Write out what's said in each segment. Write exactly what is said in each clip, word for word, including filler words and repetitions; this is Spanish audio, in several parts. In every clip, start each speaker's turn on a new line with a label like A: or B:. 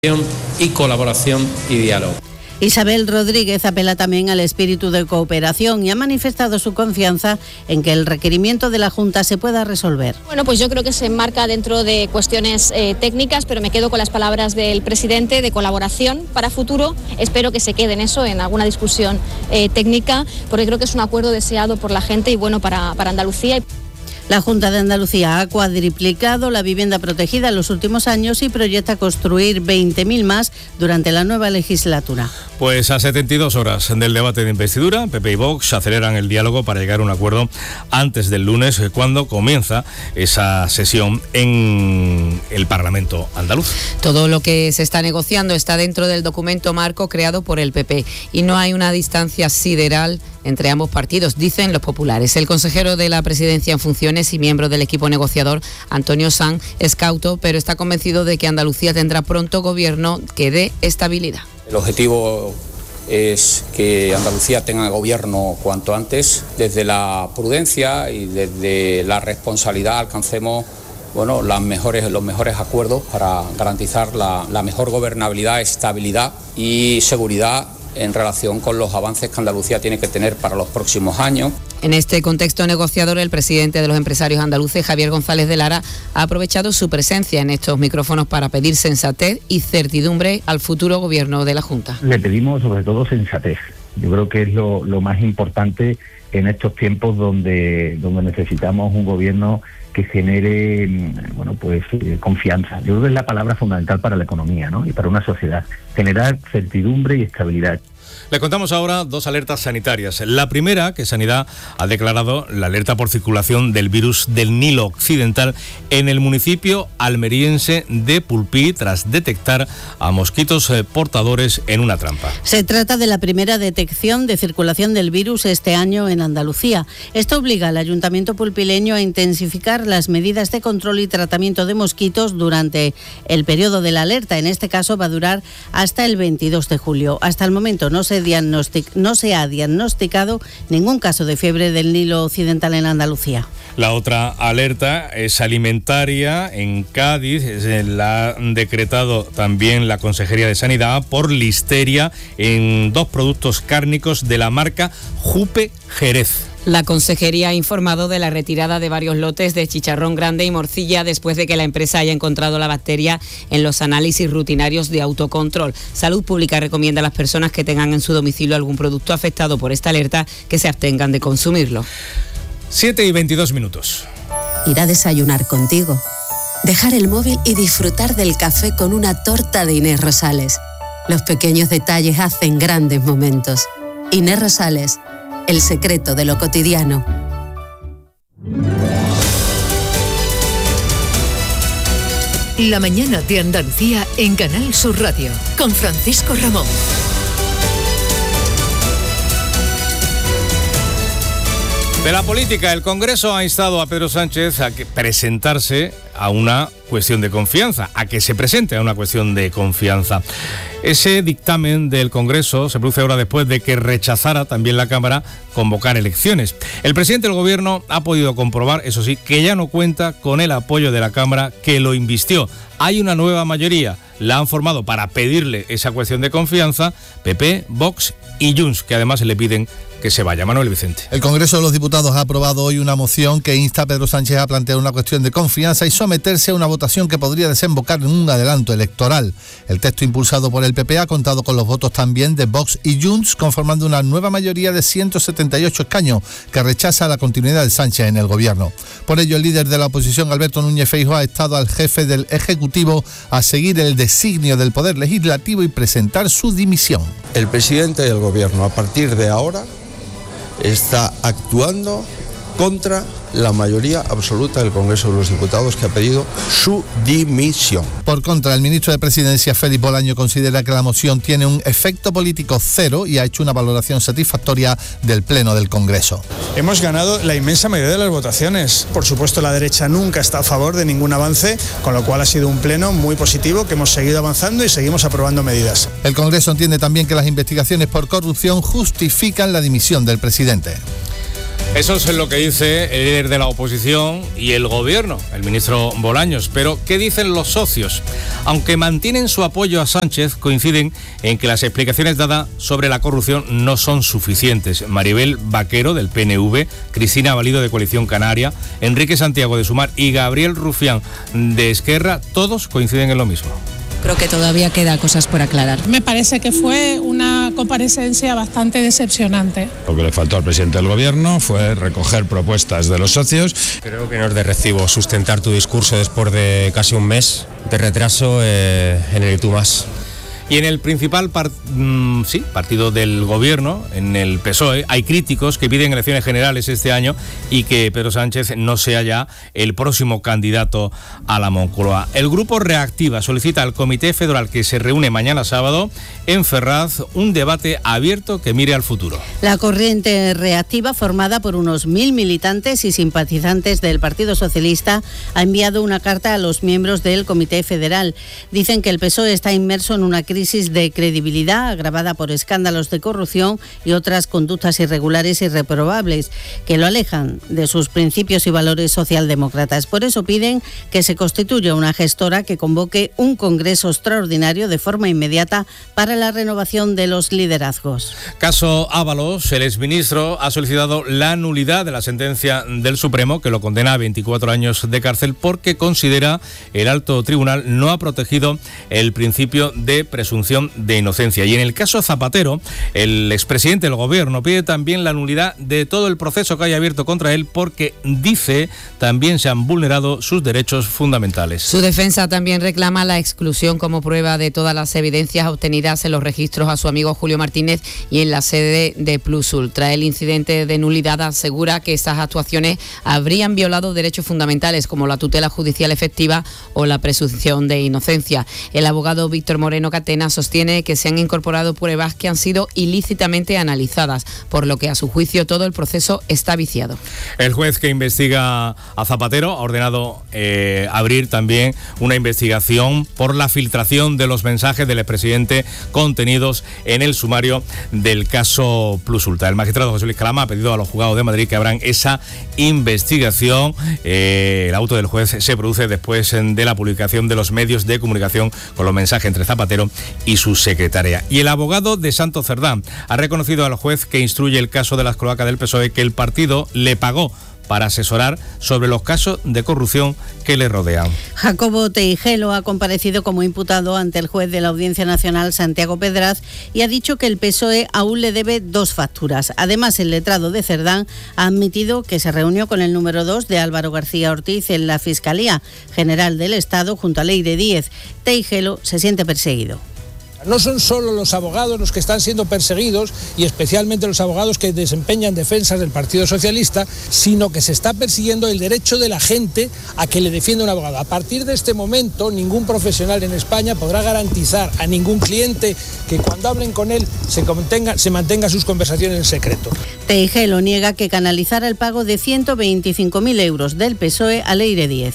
A: y colaboración y diálogo.
B: Isabel Rodríguez apela también al espíritu de cooperación y ha manifestado su confianza en que el requerimiento de la Junta se pueda resolver.
C: Bueno, pues yo creo que se enmarca dentro de cuestiones eh, técnicas, pero me quedo con las palabras del presidente de colaboración para futuro. Espero que se quede en eso, en alguna discusión eh, técnica, porque creo que es un acuerdo deseado por la gente y bueno para, para Andalucía.
B: La Junta de Andalucía ha cuadriplicado la vivienda protegida en los últimos años y proyecta construir veinte mil más durante la nueva legislatura.
D: Pues a setenta y dos horas del debate de investidura, P P y Vox aceleran el diálogo para llegar a un acuerdo antes del lunes, cuando comienza esa sesión en el Parlamento andaluz.
E: Todo lo que se está negociando está dentro del documento marco creado por el P P y no hay una distancia sideral entre ambos partidos, dicen los populares. El consejero de la Presidencia en funciones y miembro del equipo negociador, Antonio Sanz, es cauto, pero está convencido de que Andalucía tendrá pronto gobierno que dé estabilidad.
F: El objetivo es que Andalucía tenga gobierno cuanto antes. Desde la prudencia y desde la responsabilidad alcancemos bueno, las mejores, los mejores acuerdos para garantizar la, la mejor gobernabilidad, estabilidad y seguridad en relación con los avances que Andalucía tiene que tener para los próximos años.
E: En este contexto negociador, el presidente de los empresarios andaluces, Javier González de Lara, ha aprovechado su presencia en estos micrófonos para pedir sensatez y certidumbre al futuro gobierno de la Junta.
G: Le pedimos sobre todo sensatez. Yo creo que es lo, lo más importante en estos tiempos donde, donde necesitamos un gobierno que genere bueno pues eh, confianza. Yo creo que es la palabra fundamental para la economía, ¿no? Y para una sociedad. Generar certidumbre y estabilidad.
D: Le contamos ahora dos alertas sanitarias. La primera, que Sanidad ha declarado la alerta por circulación del virus del Nilo Occidental en el municipio almeriense de Pulpí, tras detectar a mosquitos portadores en una trampa.
B: Se trata de la primera detección de circulación del virus este año en Andalucía. Esto obliga al Ayuntamiento pulpileño a intensificar las medidas de control y tratamiento de mosquitos durante el periodo de la alerta. En este caso va a durar hasta el veintidós de julio. Hasta el momento no se Diagnostic, no se ha diagnosticado ningún caso de fiebre del Nilo Occidental en Andalucía.
D: La otra alerta es alimentaria en Cádiz, la ha decretado también la Consejería de Sanidad por listeria en dos productos cárnicos de la marca Jupe Jerez.
E: La Consejería ha informado de la retirada de varios lotes de chicharrón grande y morcilla después de que la empresa haya encontrado la bacteria en los análisis rutinarios de autocontrol. Salud Pública recomienda a las personas que tengan en su domicilio algún producto afectado por esta alerta que se abstengan de consumirlo.
D: siete y veintidós minutos.
H: Ir a desayunar contigo. Dejar el móvil y disfrutar del café con una torta de Inés Rosales. Los pequeños detalles hacen grandes momentos. Inés Rosales. El secreto de lo cotidiano.
I: La mañana de Andalucía en Canal Sur Radio, con Francisco Ramón.
D: De la política, el Congreso ha instado a Pedro Sánchez a que presentarse a una cuestión de confianza, a que se presente a una cuestión de confianza. Ese dictamen del Congreso se produce ahora después de que rechazara también la Cámara convocar elecciones. El presidente del Gobierno ha podido comprobar, eso sí, que ya no cuenta con el apoyo de la Cámara que lo invistió. Hay una nueva mayoría, la han formado para pedirle esa cuestión de confianza P P, Vox y Junts, que además le piden que se vaya. Manuel Vicente.
J: El Congreso de los Diputados ha aprobado hoy una moción que insta a Pedro Sánchez a plantear una cuestión de confianza y someterse a una votación que podría desembocar en un adelanto electoral. El texto impulsado por el P P ha contado con los votos también de Vox y Junts, conformando una nueva mayoría de ciento setenta y ocho escaños que rechaza la continuidad de Sánchez en el gobierno. Por ello, el líder de la oposición, Alberto Núñez Feijóo, ha estado al jefe del Ejecutivo a seguir el designio del Poder Legislativo y presentar su dimisión.
K: El presidente del gobierno, a partir de ahora, está actuando contra la mayoría absoluta del Congreso de los Diputados, que ha pedido su dimisión.
J: Por contra, el ministro de Presidencia, Félix Bolaño, considera que la moción tiene un efecto político cero y ha hecho una valoración satisfactoria del Pleno del Congreso.
L: Hemos ganado la inmensa mayoría de las votaciones. Por supuesto, la derecha nunca está a favor de ningún avance, con lo cual ha sido un pleno muy positivo, que hemos seguido avanzando y seguimos aprobando medidas.
J: El Congreso entiende también que las investigaciones por corrupción justifican la dimisión del presidente.
D: Eso es lo que dice el líder de la oposición y el gobierno, el ministro Bolaños. Pero, ¿qué dicen los socios? Aunque mantienen su apoyo a Sánchez, coinciden en que las explicaciones dadas sobre la corrupción no son suficientes. Maribel Vaquero, del P N V, Cristina Valido, de Coalición Canaria, Enrique Santiago, de Sumar, y Gabriel Rufián, de Esquerra, todos coinciden en lo mismo.
M: Creo que todavía queda cosas por aclarar.
N: Me parece que fue una comparecencia bastante decepcionante.
O: Lo que le faltó al presidente del gobierno fue recoger propuestas de los socios.
P: Creo que no es de recibo sustentar tu discurso después de casi un mes de retraso eh, en el Y Tú Más.
D: Y en el principal par- mmm, sí, partido del gobierno, en el P S O E, hay críticos que piden elecciones generales este año y que Pedro Sánchez no sea ya el próximo candidato a la Moncloa. El Grupo Reactiva solicita al Comité Federal, que se reúne mañana sábado en Ferraz, un debate abierto que mire al futuro.
B: La corriente reactiva, formada por unos mil militantes y simpatizantes del Partido Socialista, ha enviado una carta a los miembros del Comité Federal. Dicen que el P S O E está inmerso en una crisis de credibilidad agravada por escándalos de corrupción y otras conductas irregulares y reprobables que lo alejan de sus principios y valores socialdemócratas. Por eso piden que se constituya una gestora que convoque un congreso extraordinario de forma inmediata para la renovación de los liderazgos.
D: Caso Ábalos, el exministro ha solicitado la nulidad de la sentencia del Supremo, que lo condena a veinticuatro años de cárcel, porque considera el alto tribunal no ha protegido el principio de presunción de inocencia. Y en el caso Zapatero, el expresidente del gobierno pide también la nulidad de todo el proceso que haya abierto contra él, porque dice también se han vulnerado sus derechos fundamentales.
E: Su defensa también reclama la exclusión como prueba de todas las evidencias obtenidas en los registros a su amigo Julio Martínez y en la sede de Plus Ultra. El incidente de nulidad asegura que esas actuaciones habrían violado derechos fundamentales como la tutela judicial efectiva o la presunción de inocencia. El abogado Víctor Moreno Catena sostiene que se han incorporado pruebas que han sido ilícitamente analizadas, por lo que a su juicio todo el proceso está viciado.
D: El juez que investiga a Zapatero ha ordenado eh, abrir también una investigación por la filtración de los mensajes del expresidente contenidos en el sumario del caso Plus Ultra. El magistrado José Luis Calama ha pedido a los juzgados de Madrid que abran esa investigación. Eh, el auto del juez se produce después de la publicación de los medios de comunicación con los mensajes entre Zapatero y su secretaria. Y el abogado de Santos Cerdán ha reconocido al juez que instruye el caso de las cloacas del P S O E que el partido le pagó para asesorar sobre los casos de corrupción que le rodean.
B: Jacobo Teijelo ha comparecido como imputado ante el juez de la Audiencia Nacional, Santiago Pedraz, y ha dicho que el P S O E aún le debe dos facturas. Además, el letrado de Cerdán ha admitido que se reunió con el número dos de Álvaro García Ortiz en la Fiscalía General del Estado junto a Leire Díez. Teijelo se siente perseguido.
Q: No son solo los abogados los que están siendo perseguidos, y especialmente los abogados que desempeñan defensas del Partido Socialista, sino que se está persiguiendo el derecho de la gente a que le defienda un abogado. A partir de este momento, ningún profesional en España podrá garantizar a ningún cliente que cuando hablen con él se, contenga, se mantenga sus conversaciones en secreto.
B: Teijelo niega que canalizara el pago de ciento veinticinco mil euros del P S O E a Leire Díez.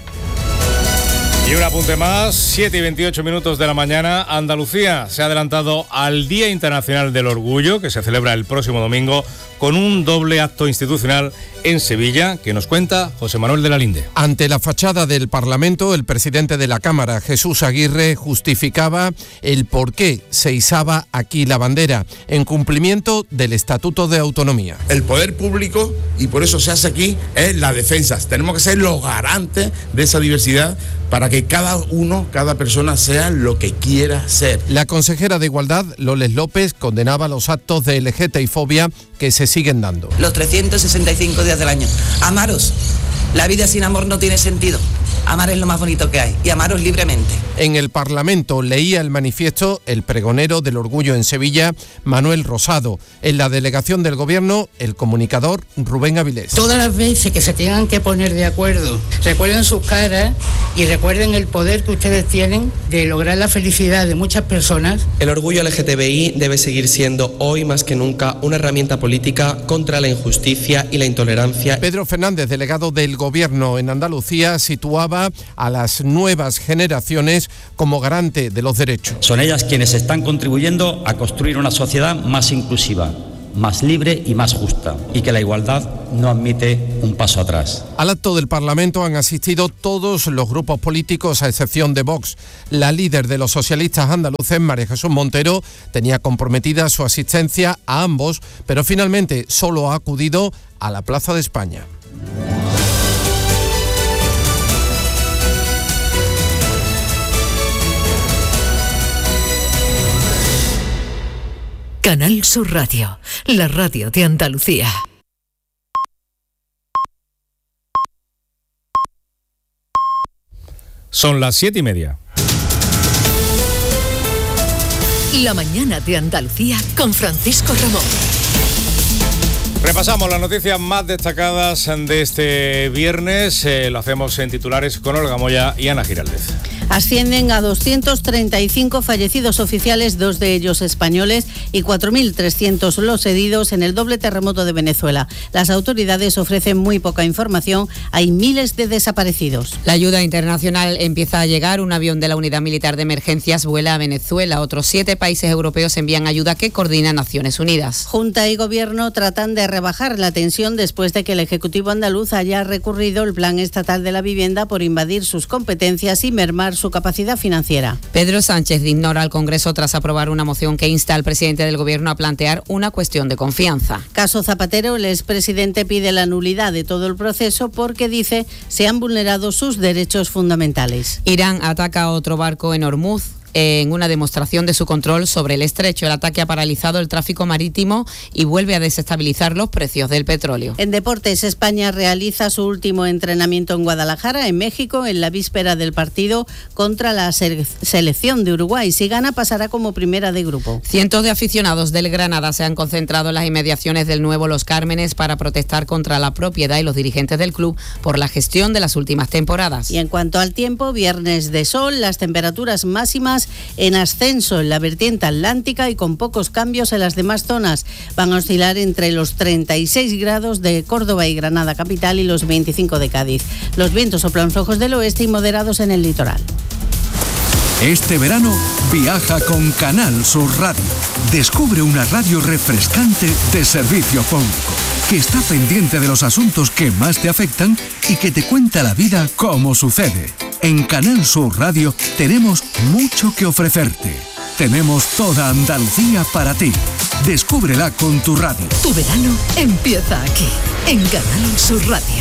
D: Y un apunte más, siete y veintiocho minutos de la mañana. Andalucía se ha adelantado al Día Internacional del Orgullo, que se celebra el próximo domingo, con un doble acto institucional en Sevilla, que nos cuenta José Manuel de la Linde.
R: Ante la fachada del Parlamento, el presidente de la Cámara, Jesús Aguirre, justificaba el por qué se izaba aquí la bandera, en cumplimiento del Estatuto de Autonomía.
S: El poder público, y por eso se hace aquí, es la defensa. Tenemos que ser los garantes de esa diversidad para que cada uno, cada persona sea lo que quiera ser.
R: La consejera de Igualdad, Loles López, condenaba los actos de L G T B fobia que se siguen dando.
T: Los trescientos sesenta y cinco días del año. Amaros. La vida sin amor no tiene sentido. Amar es lo más bonito que hay, y amaros libremente.
R: En el Parlamento leía el manifiesto el pregonero del orgullo en Sevilla, Manuel Rosado. En la delegación del Gobierno, el comunicador Rubén Avilés.
U: Todas las veces que se tengan que poner de acuerdo, recuerden sus caras y recuerden el poder que ustedes tienen de lograr la felicidad de muchas personas.
V: El orgullo L G T B I debe seguir siendo hoy más que nunca una herramienta política contra la injusticia y la intolerancia.
R: Pedro Fernández, delegado del Gobierno en Andalucía, situaba a las nuevas generaciones como garante de los derechos.
W: Son ellas quienes están contribuyendo a construir una sociedad más inclusiva,
A: más libre y más justa, y que la igualdad no admite un paso atrás.
R: Al acto del Parlamento han asistido todos los grupos políticos, a excepción de Vox. La líder de los socialistas andaluces, María Jesús Montero, tenía comprometida su asistencia a ambos, pero finalmente solo ha acudido a la Plaza de España.
I: Canal Sur Radio, la radio de Andalucía.
D: Son las siete y media.
I: La mañana de Andalucía con Francisco Ramón.
D: Repasamos las noticias más destacadas de este viernes. Eh, lo hacemos en titulares con Olga Moya y Ana Giraldez.
B: Ascienden a doscientos treinta y cinco fallecidos oficiales, dos de ellos españoles, y cuatro mil trescientos los heridos en el doble terremoto de Venezuela. Las autoridades ofrecen muy poca información. Hay miles de desaparecidos.
E: La ayuda internacional empieza a llegar. Un avión de la Unidad Militar de Emergencias vuela a Venezuela. Otros siete países europeos envían ayuda que coordina Naciones Unidas.
B: Junta y Gobierno tratan de rebajar la tensión después de que el Ejecutivo andaluz haya recurrido el Plan Estatal de la Vivienda por invadir sus competencias y mermar su capacidad financiera.
E: Pedro Sánchez ignora al Congreso tras aprobar una moción que insta al presidente del Gobierno a plantear una cuestión de confianza.
B: Caso Zapatero, el expresidente pide la nulidad de todo el proceso porque dice se han vulnerado sus derechos fundamentales.
E: Irán ataca a otro barco en Hormuz en una demostración de su control sobre el estrecho. El ataque ha paralizado el tráfico marítimo y vuelve a desestabilizar los precios del petróleo.
B: En deportes, España realiza su último entrenamiento en Guadalajara, en México, en la víspera del partido contra la selección de Uruguay. Si gana, pasará como primera de grupo.
E: Cientos de aficionados del Granada se han concentrado en las inmediaciones del nuevo Los Cármenes para protestar contra la propiedad y los dirigentes del club por la gestión de las últimas temporadas.
B: Y en cuanto al tiempo, viernes de sol, las temperaturas máximas en ascenso en la vertiente atlántica y con pocos cambios en las demás zonas. Van a oscilar entre los treinta y seis grados de Córdoba y Granada capital y los veinticinco de Cádiz. Los vientos soplan flojos del oeste y moderados en el litoral.
C: Este verano viaja con Canal Sur Radio. Descubre una radio refrescante de servicio público, que está pendiente de los asuntos que más te afectan y que te cuenta la vida como sucede. En Canal Sur Radio tenemos mucho que ofrecerte. Tenemos toda Andalucía para ti. Descúbrela con tu radio.
I: Tu verano empieza aquí, en Canal Sur Radio.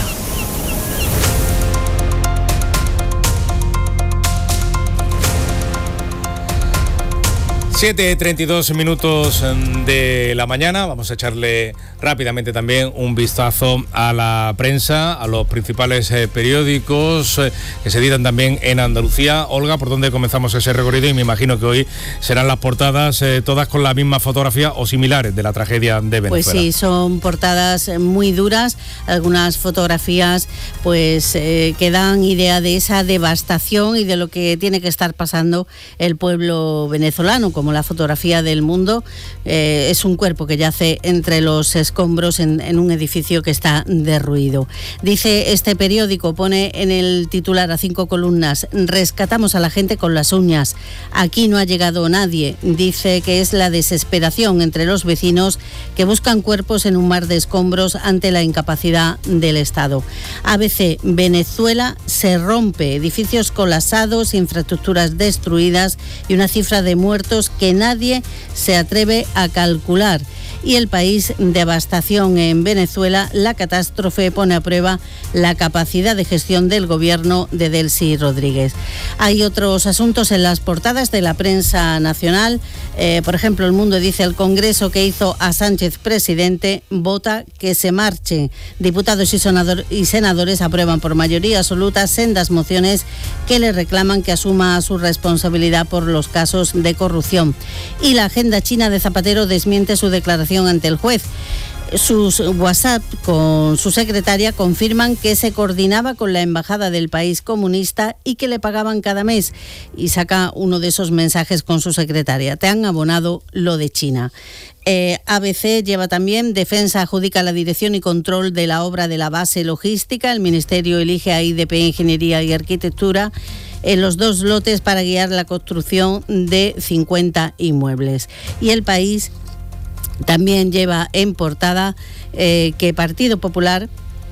D: siete y treinta y dos minutos de la mañana. Vamos a echarle rápidamente también un vistazo a la prensa, a los principales eh, periódicos eh, que se editan también en Andalucía. Olga, ¿por dónde comenzamos ese recorrido? Y me imagino que hoy serán las portadas eh, todas con la misma fotografía o similares de la tragedia de Venezuela.
B: Pues sí, son portadas muy duras, algunas fotografías pues eh, que dan idea de esa devastación y de lo que tiene que estar pasando el pueblo venezolano, como la fotografía del Mundo. Eh, es un cuerpo que yace entre los escombros en, en un edificio que está derruido. Dice este periódico, pone en el titular a cinco columnas: rescatamos a la gente con las uñas, aquí no ha llegado nadie. Dice que es la desesperación entre los vecinos que buscan cuerpos en un mar de escombros ante la incapacidad del Estado. A B C, Venezuela se rompe, edificios colapsados, infraestructuras destruidas y una cifra de muertos que nadie se atreve a calcular. Y El País, devastación en Venezuela, la catástrofe pone a prueba la capacidad de gestión del gobierno de Delcy Rodríguez. Hay otros asuntos en las portadas de la prensa nacional. Eh, por ejemplo, El Mundo dice: el Congreso que hizo a Sánchez presidente vota que se marche. Diputados y, sonador, y senadores aprueban por mayoría absoluta sendas mociones que le reclaman que asuma su responsabilidad por los casos de corrupción. Y la agenda china de Zapatero desmiente su declaración ante el juez. Sus WhatsApp con su secretaria confirman que se coordinaba con la embajada del país comunista y que le pagaban cada mes. Y saca uno de esos mensajes con su secretaria: te han abonado lo de China. Eh, A B C lleva también: Defensa adjudica la dirección y control de la obra de la base logística. El Ministerio elige a I D P Ingeniería y Arquitectura en los dos lotes para guiar la construcción de cincuenta inmuebles. Y El País También lleva en portada eh, que Partido Popular,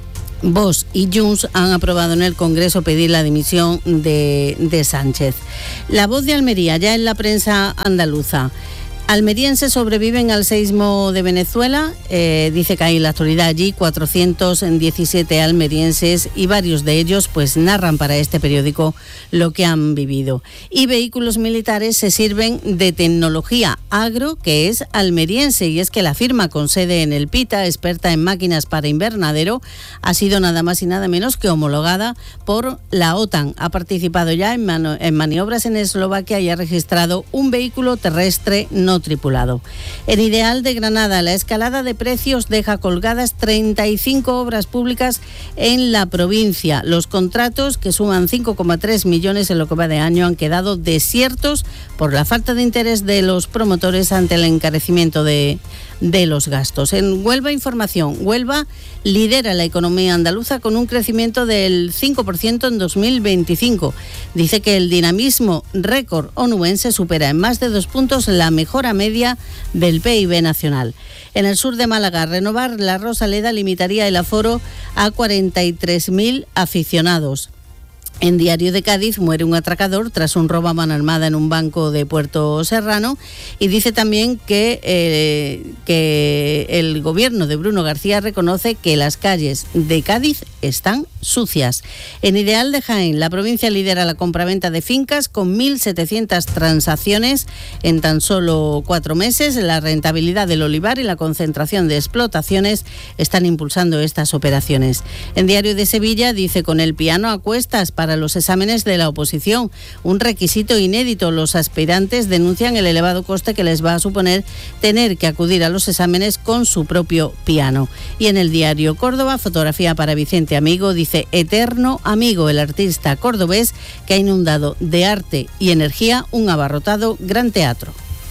B: Vox y Junts han aprobado en el Congreso pedir la dimisión de, de Sánchez. La Voz de Almería, ya en la prensa andaluza. Almerienses sobreviven al seísmo de Venezuela, eh, dice que hay en la actualidad allí cuatrocientos diecisiete almerienses y varios de ellos pues narran para este periódico lo que han vivido. Y vehículos militares se sirven de tecnología agro que es almeriense, y es que la firma con sede en El Pita, experta en máquinas para invernadero, ha sido nada más y nada menos que homologada por la OTAN. Ha participado ya en, mano, en maniobras en Eslovaquia y ha registrado un vehículo terrestre no tripulado. En Ideal de Granada, la escalada de precios deja colgadas treinta y cinco obras públicas en la provincia. Los contratos, que suman cinco coma tres millones en lo que va de año, han quedado desiertos por la falta de interés de los promotores ante el encarecimiento de, de los gastos. En Huelva Información, Huelva lidera la economía andaluza con un crecimiento del cinco por ciento en dos mil veinticinco. Dice que el dinamismo récord onubense supera en más de dos puntos la mejora media del P I B nacional. En el sur de Málaga, renovar la Rosaleda limitaría el aforo a cuarenta y tres mil aficionados. En Diario de Cádiz, muere un atracador tras un robo a mano armada en un banco de Puerto Serrano, y dice también que, eh, que el gobierno de Bruno García reconoce que las calles de Cádiz están sucias. En Ideal de Jaén, la provincia lidera la compraventa de fincas con mil setecientas transacciones en tan solo cuatro meses. La rentabilidad del olivar y la concentración de explotaciones están impulsando estas operaciones. En Diario de Sevilla, dice con el piano a cuestas para los exámenes de la oposición, un requisito inédito. Los aspirantes denuncian el elevado coste que les va a suponer tener que acudir a los exámenes con su propio piano. Y en el Diario Córdoba, fotografía para Vicente Amigo, dice eterno amigo, el artista cordobés que ha inundado de arte y energía un abarrotado Gran Teatro.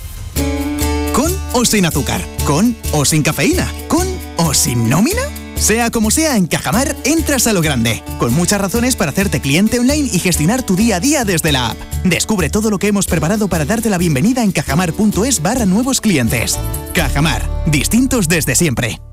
F: ¿Con o sin azúcar? ¿Con o sin cafeína? ¿Con o sin nómina? Sea como sea, en Cajamar entras a lo grande, con muchas razones para hacerte cliente online y gestionar tu día a día desde la app. Descubre todo lo que hemos preparado para darte la bienvenida en cajamar punto es barra nuevos clientes. Cajamar, distintos desde siempre.